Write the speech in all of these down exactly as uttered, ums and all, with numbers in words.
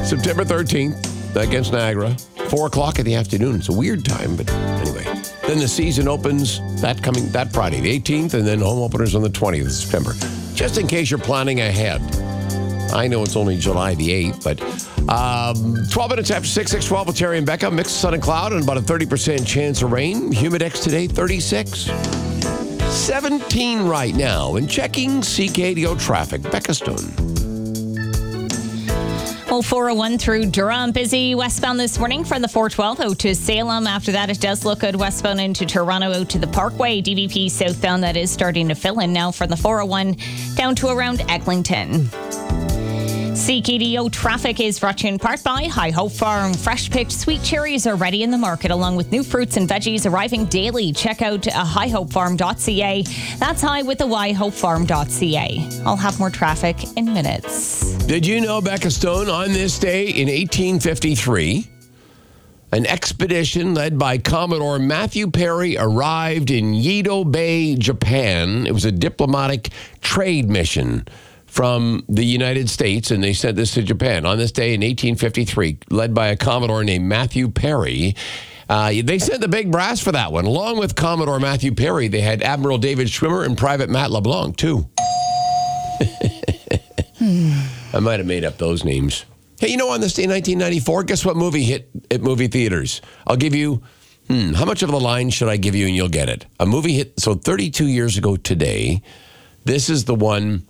September thirteenth against Niagara. Four o'clock in the afternoon. It's a weird time, but anyway. Then the season opens that coming that Friday, the eighteenth, and then home openers on the twentieth of September. Just in case you're planning ahead. I know it's only July the eighth, but um, twelve minutes after six, six twelve with Terry and Becca. Mixed sun and cloud and about a thirty percent chance of rain. Humidex today, thirty-six. seventeen right now. And checking C K D O traffic. Becca Stone. Well, four oh one through Durham, busy westbound this morning from the four twelve out to Salem. After that, it does look good westbound into Toronto out to the Parkway. D V P southbound, that is starting to fill in now from the four oh one down to around Eglinton. C K D O traffic is brought to you in part by High Hope Farm. Fresh picked sweet cherries are ready in the market along with new fruits and veggies arriving daily. Check out uh, high hope farm dot c a. That's high with the y hope farm dot c a. I'll have more traffic in minutes. Did you know, Becca Stone, on this day in eighteen fifty-three, an expedition led by Commodore Matthew Perry arrived in Yedo Bay, Japan. It was a diplomatic trade mission from the United States, and they sent this to Japan on this day in eighteen fifty-three, led by a Commodore named Matthew Perry. Uh, they sent the big brass for that one. Along with Commodore Matthew Perry, they had Admiral David Schwimmer and Private Matt LeBlanc, too. hmm. I might have made up those names. Hey, you know, on this day in nineteen ninety-four, guess what movie hit at movie theaters? I'll give you, hmm, how much of the line should I give you and you'll get it? A movie hit, so thirty-two years ago today, this is the one...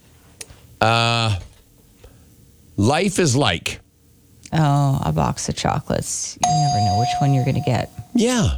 Uh, Life is Like. Oh, a box of chocolates. You never know which one you're going to get. Yeah.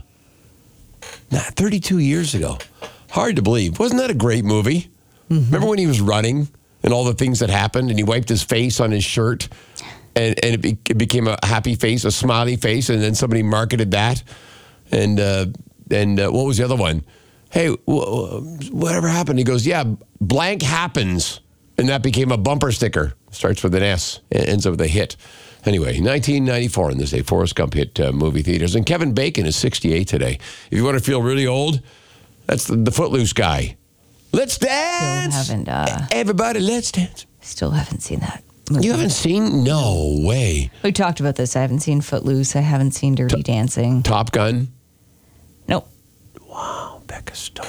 Nah, thirty-two years ago. Hard to believe. Wasn't that a great movie? Mm-hmm. Remember when he was running and all the things that happened and he wiped his face on his shirt and, and it, be, it became a happy face, a smiley face, and then somebody marketed that? And, uh, and uh, what was the other one? Hey, wh- whatever happened? He goes, yeah, blank happens. And that became a bumper sticker. Starts with an S. Ends up with a hit. Anyway, nineteen ninety-four on this day, Forrest Gump hit uh, movie theaters. And Kevin Bacon is sixty-eight today. If you want to feel really old, that's the, the Footloose guy. Let's dance! Still haven't, uh, Everybody, let's dance. Still haven't seen that movie. You haven't seen? No way. We talked about this. I haven't seen Footloose. I haven't seen Dirty T- Dancing. Top Gun? Nope. Wow, Becca Stone.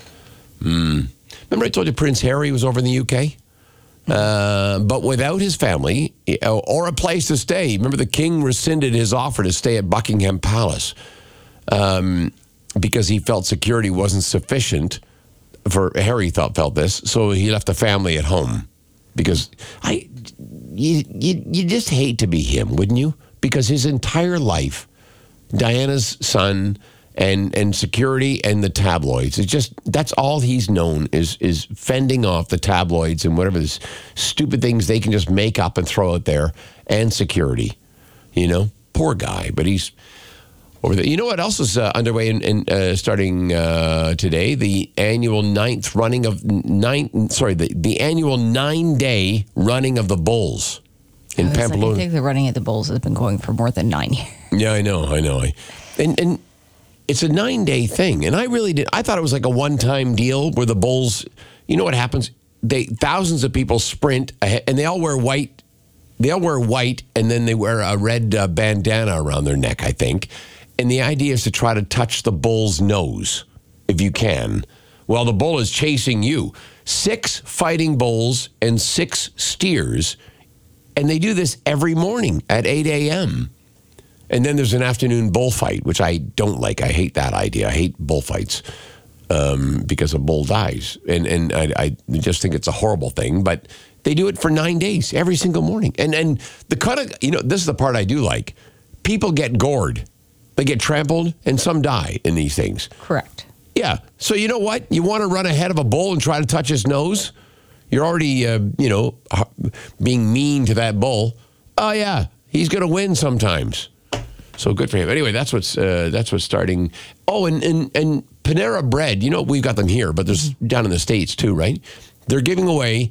Hmm. Remember I told you Prince Harry was over in the U K? Uh, but without his family or a place to stay. Remember, the king rescinded his offer to stay at Buckingham Palace um, because he felt security wasn't sufficient for Harry. Thought felt this, so he left the family at home. Because I, you, you, you just hate to be him, wouldn't you? Because his entire life, Diana's son. And and security and the tabloids. It's just, that's all he's known is is fending off the tabloids and whatever this stupid things they can just make up and throw out there, and security. You know, poor guy, but he's over there. You know what else is uh, underway in, in uh, starting uh, today? The annual ninth running of nine. Sorry, the, the annual nine day running of the Bulls in Pamplona. Like, I think the running of the Bulls has been going for more than nine years. Yeah, I know, I know. I, and and. It's a nine-day thing, and I really did. I thought it was like a one-time deal where the Bulls, you know what happens? They thousands of people sprint ahead, and they all wear white. They all wear white, and then they wear a red uh, bandana around their neck, I think. And the idea is to try to touch the bull's nose, if you can, while the bull is chasing you. Six fighting bulls and six steers, and they do this every morning at eight a.m., and then there's an afternoon bullfight, which I don't like. I hate that idea. I hate bullfights um, because a bull dies. And and I, I just think it's a horrible thing. But they do it for nine days, every single morning. And and the kind of, you know, this is the part I do like. People get gored. They get trampled, and some die in these things. Correct. Yeah. So you know what? You want to run ahead of a bull and try to touch his nose? You're already, uh, you know, being mean to that bull. Oh, yeah. He's going to win sometimes. So good for him. Anyway, that's what's uh, that's what's starting. Oh, and, and and Panera Bread. You know, we've got them here, but there's down in the States too, right? They're giving away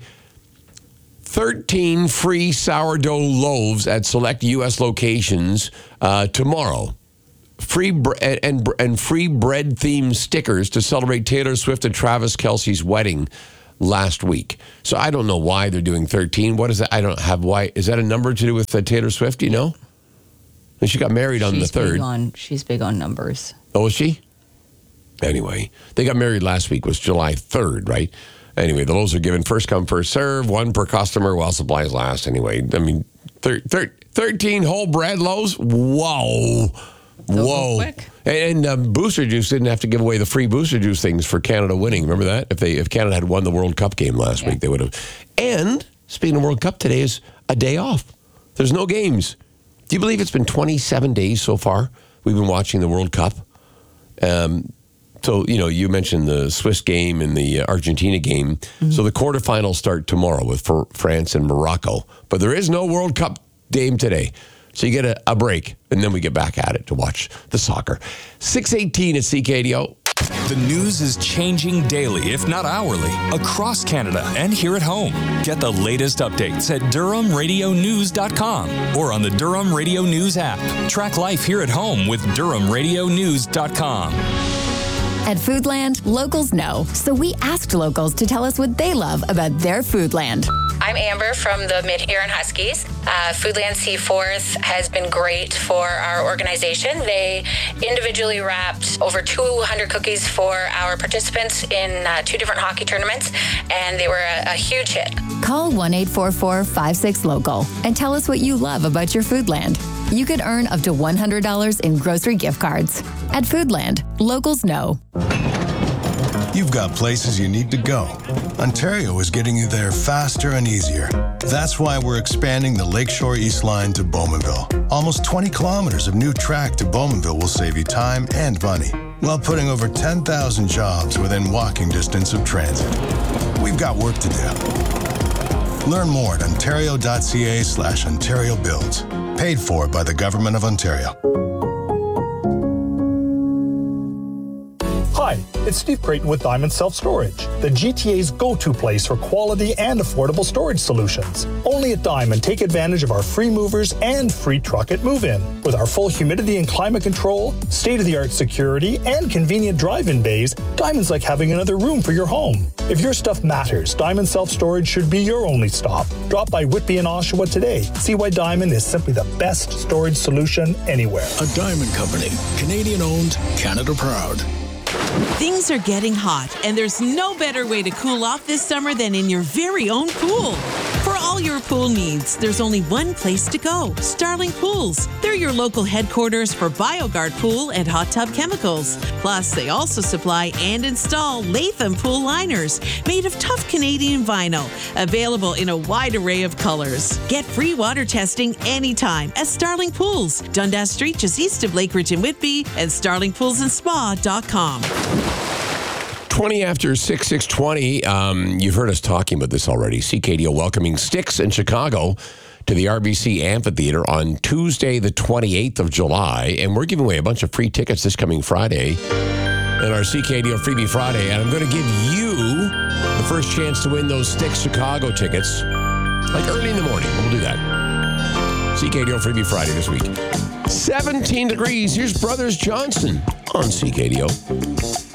thirteen free sourdough loaves at select U S locations uh, tomorrow. Free bre- and, and and free bread themed stickers to celebrate Taylor Swift and Travis Kelce's wedding last week. So I don't know why they're doing thirteen. What is that? I don't have why. Is that a number to do with uh, Taylor Swift? Do you know? And she got married on she's the third. Big on, she's big on numbers. Oh, is she? Anyway, they got married last week. It was July third, right? Anyway, the loaves are given first come, first serve, one per customer while supplies last. Anyway, I mean, thir- thir- thirteen whole bread loaves? Whoa. Whoa. Quick. And, and um, Booster Juice didn't have to give away the free Booster Juice things for Canada winning. Remember that? If they if Canada had won the World Cup game last yeah. week, they would have. And speaking of World Cup, today is a day off. There's no games. Do you believe it's been twenty-seven days so far? We've been watching the World Cup. Um, so, you know, you mentioned the Swiss game and the Argentina game. Mm-hmm. So the quarterfinals start tomorrow with for France and Morocco. But there is no World Cup game today. So you get a, a break, and then we get back at it to watch the soccer. six eighteen at C K D O. The news is changing daily, if not hourly, across Canada and here at home. Get the latest updates at Durham Radio News dot com or on the Durham Radio News app. Track life here at home with Durham Radio News dot com. At Foodland, locals know, so we asked locals to tell us what they love about their Foodland. I'm Amber from the Mid-Huron Huskies. Uh, Foodland Seaforth has been great for our organization. They individually wrapped over two hundred cookies for our participants in uh, two different hockey tournaments, and they were a, a huge hit. Call one eight four four, five six, local and tell us what you love about your Foodland. You could earn up to one hundred dollars in grocery gift cards. At Foodland, locals know. You've got places you need to go. Ontario is getting you there faster and easier. That's why we're expanding the Lakeshore East Line to Bowmanville. Almost twenty kilometers of new track to Bowmanville will save you time and money, while putting over ten thousand jobs within walking distance of transit. We've got work to do. Learn more at ontario.ca slash Ontario Builds. Paid for by the Government of Ontario. Hi, it's Steve Creighton with Diamond Self Storage, the G T A's go-to place for quality and affordable storage solutions. Only at Diamond, take advantage of our free movers and free truck at move-in. With our full humidity and climate control, state-of-the-art security, and convenient drive-in bays, Diamond's like having another room for your home. If your stuff matters, Diamond Self Storage should be your only stop. Drop by Whitby and Oshawa today. See why Diamond is simply the best storage solution anywhere. A Diamond Company, Canadian-owned, Canada-proud. Things are getting hot, and there's no better way to cool off this summer than in your very own pool. For all your pool needs, there's only one place to go, Starling Pools. They're your local headquarters for BioGuard Pool and hot tub chemicals. Plus, they also supply and install Latham pool liners made of tough Canadian vinyl, available in a wide array of colors. Get free water testing anytime at Starling Pools, Dundas Street, just east of Lakeridge and Whitby, and starling pools and spa dot com. twenty after six, six twenty. Um, you've heard us talking about this already. C K D O welcoming Styx in Chicago to the R B C Amphitheater on Tuesday, the twenty-eighth of July. And we're giving away a bunch of free tickets this coming Friday in our C K D O Freebie Friday. And I'm going to give you the first chance to win those Styx Chicago tickets, like early in the morning. We'll do that. C K D O Freebie Friday this week. seventeen degrees. Here's Brothers Johnson on C K D O.